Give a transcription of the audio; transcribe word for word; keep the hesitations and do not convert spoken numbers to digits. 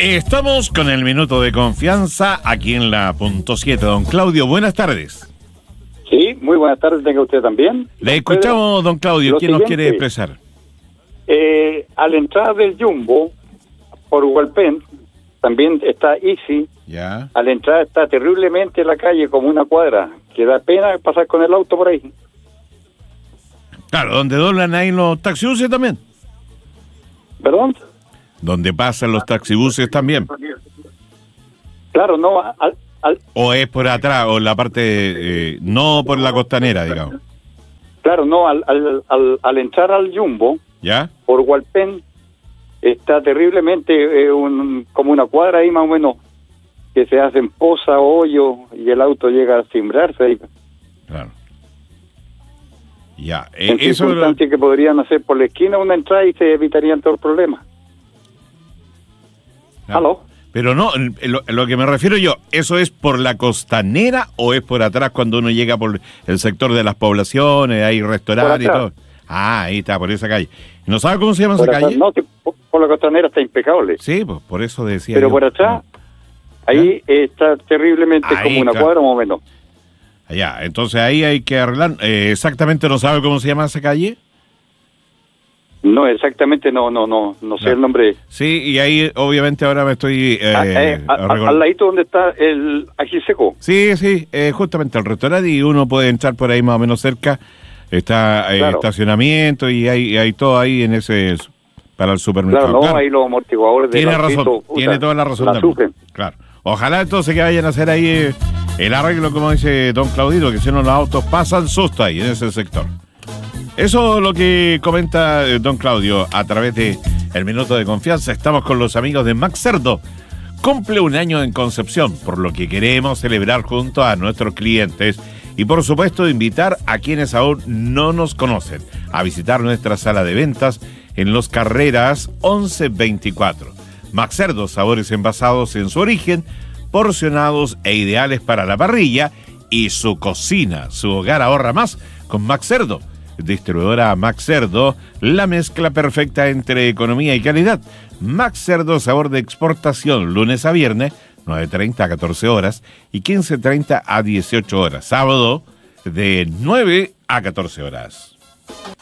Estamos con el minuto de confianza aquí en la punto siete. Don Claudio, buenas tardes. Sí, muy buenas tardes, tenga usted también. Le escuchamos, don Claudio, ¿quién nos quiere expresar? Eh, a la entrada del Jumbo, por Hualpén, también está Easy. Ya. A la entrada está terriblemente la calle, como una cuadra, que da pena pasar con el auto por ahí. Claro, donde doblan ahí los taxibuses también. ¿Perdón? Donde pasan los taxibuses también. Claro, no, al, al, O es por atrás, o la parte, eh, no por la costanera, digamos. claro, no, al, al, al, al entrar al Jumbo, ¿Ya? por Hualpén, está terriblemente eh, un, como una cuadra ahí más o menos, que se hacen poza, hoyo, y el auto llega a cimbrarse ahí. Claro. Ya, eh, En eso lo... circunstancias que podrían hacer por la esquina una entrada y se evitarían todos los problemas. Claro. ¿Aló? Pero no, lo, lo que me refiero yo, ¿eso es por la costanera o es por atrás cuando uno llega por el sector de las poblaciones, hay restaurantes y todo? Ah, ahí está, por esa calle. ¿No sabe cómo se llama Por esa atrás, calle? no, que por, por la costanera está impecable. Sí, pues por eso decía Pero yo. por atrás, No. ahí está terriblemente Ahí, como una claro. cuadra más o menos. Allá, entonces ahí hay que arreglar. Eh, exactamente, ¿no sabe cómo se llama esa calle? No, exactamente, no, no, no, no sé Claro. el nombre. Sí, y ahí obviamente ahora me estoy... Eh, Ah, eh, a- a- recol- al ladito donde está el ají seco. Sí, sí, eh, justamente el restaurante, y uno puede entrar por ahí más o menos cerca. Está eh, Claro. estacionamiento y hay, hay todo ahí en ese para el supermercado. Claro, no, Claro. ahí los amortiguadores de Tiene razón, tiene toda la razón. La también. sufren. Claro. Ojalá entonces que vayan a hacer ahí eh, el arreglo, como dice don Claudito, que si no los autos pasan susto ahí en ese sector. Eso es lo que comenta eh, don Claudio a través de El Minuto de Confianza. Estamos con los amigos de Max Cerdo. Cumple un año en Concepción, por lo que queremos celebrar junto a nuestros clientes y por supuesto invitar a quienes aún no nos conocen a visitar nuestra sala de ventas en Los Carreras once veinticuatro. Max Cerdo, sabores envasados en su origen, porcionados e ideales para la parrilla y su cocina. Su hogar ahorra más con Max Cerdo. Distribuidora Max Cerdo, la mezcla perfecta entre economía y calidad. Max Cerdo, sabor de exportación, lunes a viernes, nueve treinta a catorce horas y quince treinta a dieciocho horas. Sábado, de nueve a catorce horas.